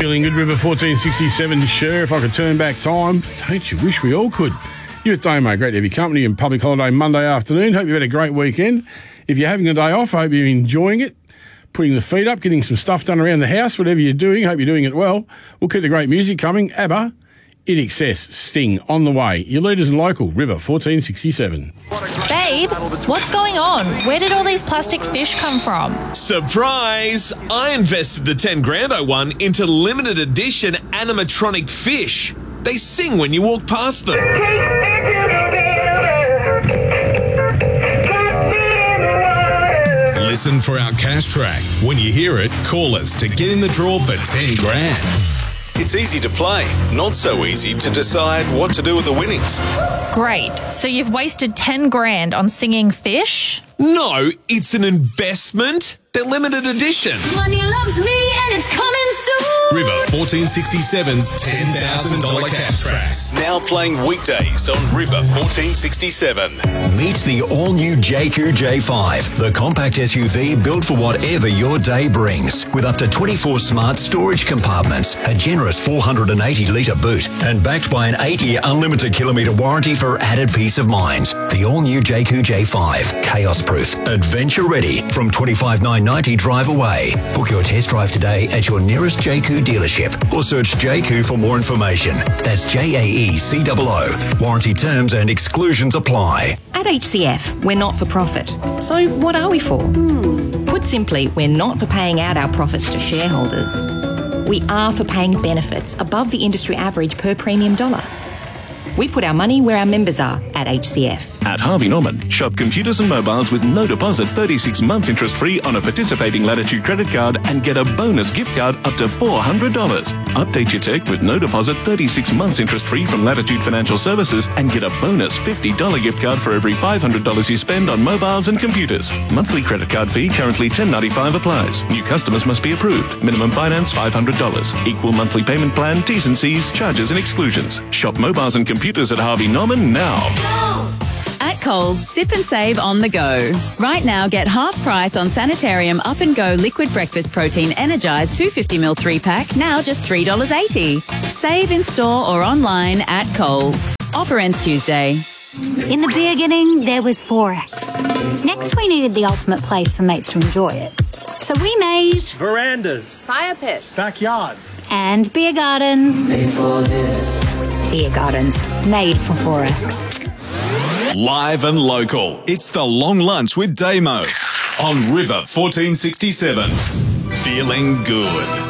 Feeling good, River 1467. Sure, if I could turn back time. Don't you wish we all could? You with Damo, great to have your company and public holiday Monday afternoon. Hope you've had a great weekend. If you're having a day off, I hope you're enjoying it. Putting the feet up, getting some stuff done around the house, whatever you're doing, hope you're doing it well. We'll keep the great music coming. ABBA, In Excess, Sting, on the way. Your leaders and local, River 1467. Babe, what's going on? Where did all these plastic fish come from? Surprise! I invested the 10 grand I won into limited edition animatronic fish. They sing when you walk past them. Listen for our cash track. When you hear it, call us to get in the draw for 10 grand. It's easy to play, not so easy to decide what to do with the winnings. Great. So you've wasted 10 grand on singing fish? No, it's an investment. They're limited edition. Money loves me and it's coming soon. River 1467's $10,000 cash tracks. Now playing weekdays on River 1467. Meet the all-new JQ J5, the compact SUV built for whatever your day brings. With up to 24 smart storage compartments, a generous 480-litre boot, and backed by an 8-year unlimited kilometre warranty for added peace of mind. The all-new JQ J5, chaos-proof, adventure-ready, from $25,990 drive away. Book your test drive today at your nearest JQ dealership or search JQ for more information. That's JAECOO. Warranty terms and exclusions apply. At HCF, we're not for profit. So what are we for? Put simply, we're not for paying out our profits to shareholders. We are for paying benefits above the industry average per premium dollar. We put our money where our members are at HCF. At Harvey Norman, shop computers and mobiles with no deposit, 36 months interest-free on a participating Latitude credit card and get a bonus gift card up to $400. Update your tech with no deposit, 36 months interest-free from Latitude Financial Services and get a bonus $50 gift card for every $500 you spend on mobiles and computers. Monthly credit card fee currently $10.95 applies. New customers must be approved. Minimum finance $500. Equal monthly payment plan, T's and C's, charges and exclusions. Shop mobiles and computers at Harvey Norman now. At Coles, sip and save on the go. Right now, get half price on Sanitarium Up and Go Liquid Breakfast Protein Energized 250ml 3-pack, now just $3.80. Save in store or online at Coles. Offer ends Tuesday. In the beginning, there was Forex. Next, we needed the ultimate place for mates to enjoy it. So we made verandas, fire pits, backyards, and beer gardens. Made for this. Beer gardens, made for Forex. Live and local. It's the Long Lunch with Damo on River 1467. Feeling good.